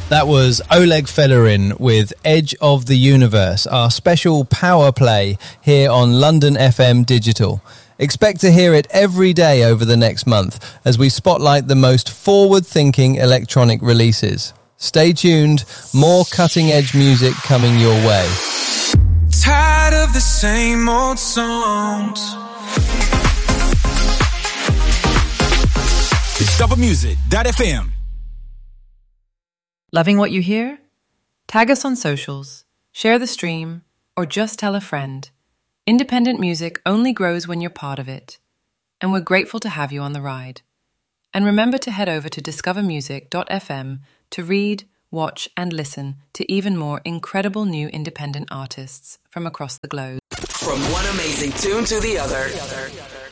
That was Oleg Felerin with Edge of the Universe, our special power play here on London FM Digital. Expect to hear it every day over the next month as we spotlight the most forward-thinking electronic releases. Stay tuned, more cutting-edge music coming your way. Tired of the same old songs. DiscoverMusic.fm. Loving what you hear? Tag us on socials, share the stream, or just tell a friend. Independent music only grows when you're part of it. And we're grateful to have you on the ride. And remember to head over to discovermusic.fm to read, watch, and listen to even more incredible new independent artists from across the globe. From one amazing tune to the other.